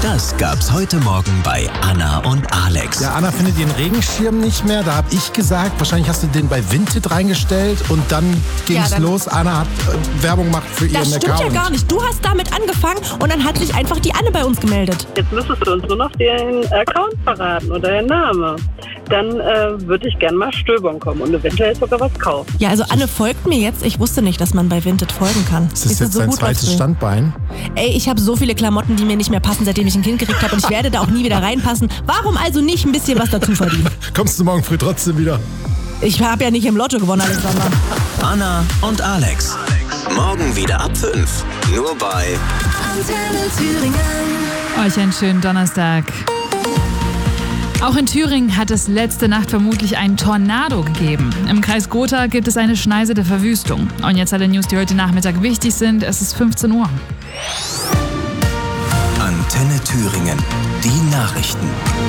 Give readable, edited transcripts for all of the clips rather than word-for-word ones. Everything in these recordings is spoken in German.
Das gab's heute Morgen bei Anna und Alex. Ja, Anna findet ihren Regenschirm nicht mehr. Da habe ich gesagt, wahrscheinlich hast du den bei Vinted reingestellt und dann ging's los. Anna hat Werbung gemacht für ihren Account. Das stimmt ja gar nicht. Du hast damit angefangen und dann hat sich einfach die Anne bei uns gemeldet. Jetzt müsstest du uns nur noch den Account verraten oder den Namen. Dann würde ich gerne mal stöbern kommen und eventuell sogar was kaufen. Ja, also Anne folgt mir jetzt. Ich wusste nicht, dass man bei Vinted folgen kann. Ist das jetzt so dein zweites Standbein? Ey, ich habe so viele Klamotten, die mir nicht mehr passen, seitdem ich ein Kind gekriegt habe und ich werde da auch nie wieder reinpassen. Warum also nicht ein bisschen was dazu verdienen? Kommst du morgen früh trotzdem wieder? Ich habe ja nicht im Lotto gewonnen, Alexander. Anna und Alex. Morgen wieder ab 5. Nur bei Antenne Thüringen. Euch einen schönen Donnerstag. Auch in Thüringen hat es letzte Nacht vermutlich einen Tornado gegeben. Im Kreis Gotha gibt es eine Schneise der Verwüstung. Und jetzt alle News, die heute Nachmittag wichtig sind. Es ist 15 Uhr. Antenne Thüringen. Die Nachrichten.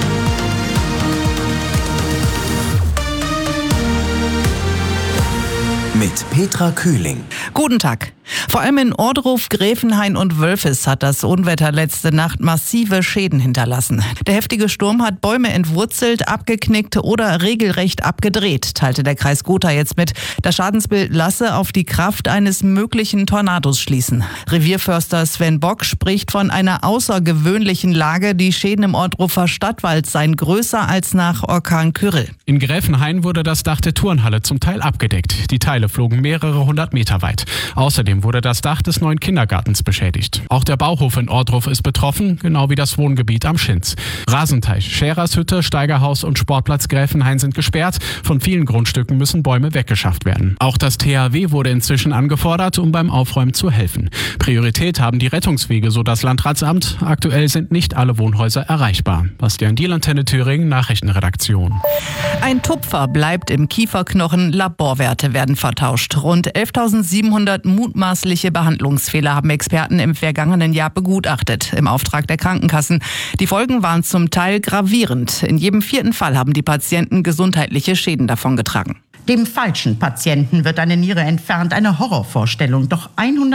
Mit Petra Kühling. Guten Tag. Vor allem in Ohrdruf, Gräfenhain und Wölfis hat das Unwetter letzte Nacht massive Schäden hinterlassen. Der heftige Sturm hat Bäume entwurzelt, abgeknickt oder regelrecht abgedreht, teilte der Kreis Gotha jetzt mit. Das Schadensbild lasse auf die Kraft eines möglichen Tornados schließen. Revierförster Sven Bock spricht von einer außergewöhnlichen Lage. Die Schäden im Ohrdrufer Stadtwald seien größer als nach Orkan Kyrill. In Gräfenhain wurde das Dach der Turnhalle zum Teil abgedeckt. Die Teile flogen mehrere hundert Meter weit. Außerdem wurde das Dach des neuen Kindergartens beschädigt. Auch der Bauhof in Ohrdruf ist betroffen, genau wie das Wohngebiet am Schinz. Rasenteich, Scherershütte, Steigerhaus und Sportplatz Gräfenhain sind gesperrt. Von vielen Grundstücken müssen Bäume weggeschafft werden. Auch das THW wurde inzwischen angefordert, um beim Aufräumen zu helfen. Priorität haben die Rettungswege, so das Landratsamt. Aktuell sind nicht alle Wohnhäuser erreichbar. Bastian Diel, Antenne Thüringen, Nachrichtenredaktion. Ein Tupfer bleibt im Kieferknochen, Laborwerte werden vertauscht. Rund 11.700 mutmaßliche Behandlungsfehler haben Experten im vergangenen Jahr begutachtet, im Auftrag der Krankenkassen. Die Folgen waren zum Teil gravierend. In jedem 4. Fall haben die Patienten gesundheitliche Schäden davongetragen. Dem falschen Patienten wird eine Niere entfernt, eine Horrorvorstellung. Doch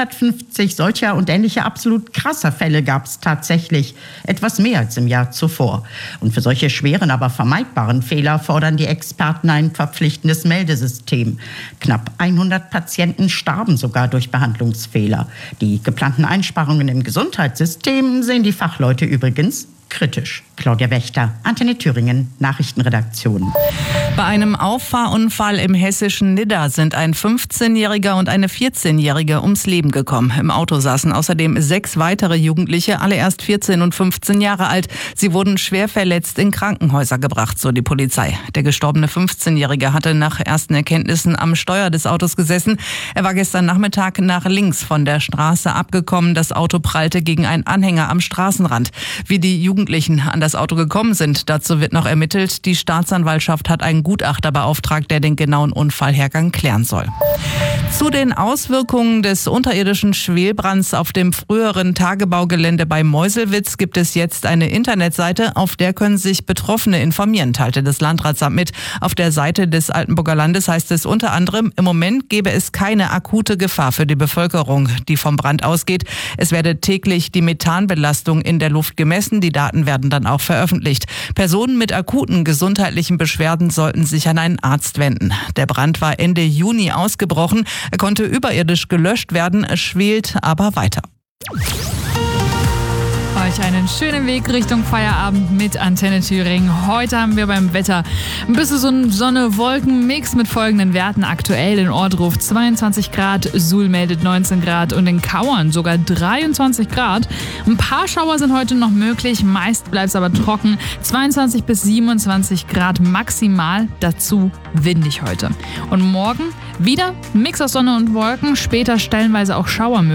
150 solcher und ähnlicher absolut krasser Fälle gab es tatsächlich. Etwas mehr als im Jahr zuvor. Und für solche schweren, aber vermeidbaren Fehler fordern die Experten ein verpflichtendes Meldesystem. Knapp 100 Patienten starben sogar durch Behandlungsfehler. Die geplanten Einsparungen im Gesundheitssystem sehen die Fachleute übrigens kritisch. Claudia Wächter, Antenne Thüringen, Nachrichtenredaktion. Bei einem Auffahrunfall im hessischen Nidda sind ein 15-Jähriger und eine 14-Jährige ums Leben gekommen. Im Auto saßen außerdem 6 weitere Jugendliche, alle erst 14 und 15 Jahre alt. Sie wurden schwer verletzt in Krankenhäuser gebracht, so die Polizei. Der gestorbene 15-Jährige hatte nach ersten Erkenntnissen am Steuer des Autos gesessen. Er war gestern Nachmittag nach links von der Straße abgekommen. Das Auto prallte gegen einen Anhänger am Straßenrand. Wie die Jugendlichen an das Auto gekommen sind, dazu wird noch ermittelt. Die Staatsanwaltschaft hat einen Gutachter beauftragt, der den genauen Unfallhergang klären soll. Zu den Auswirkungen des unterirdischen Schwelbrands auf dem früheren Tagebaugelände bei Meuselwitz gibt es jetzt eine Internetseite, auf der können sich Betroffene informieren, teilte das Landratsamt mit. Auf der Seite des Altenburger Landes heißt es unter anderem, im Moment gebe es keine akute Gefahr für die Bevölkerung, die vom Brand ausgeht. Es werde täglich die Methanbelastung in der Luft gemessen. Die Daten werden dann auch veröffentlicht. Personen mit akuten gesundheitlichen Beschwerden sollten sich an einen Arzt wenden. Der Brand war Ende Juni ausgebrochen. Er konnte überirdisch gelöscht werden, es schwelt aber weiter. Euch einen schönen Weg Richtung Feierabend mit Antenne Thüringen. Heute haben wir beim Wetter ein bisschen so ein Sonne-Wolken-Mix mit folgenden Werten. Aktuell in Ohrdruf 22 Grad, Suhl meldet 19 Grad und in Kauern sogar 23 Grad. Ein paar Schauer sind heute noch möglich, meist bleibt es aber trocken. 22 bis 27 Grad maximal, dazu windig heute. Und morgen wieder ein Mix aus Sonne und Wolken, später stellenweise auch Schauer möglich.